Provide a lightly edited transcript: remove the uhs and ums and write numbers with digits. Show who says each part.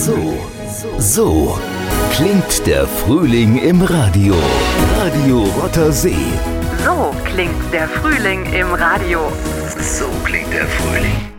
Speaker 1: So klingt der Frühling im Radio. Radio Rothersee.
Speaker 2: So klingt der Frühling im Radio.
Speaker 1: So klingt der Frühling.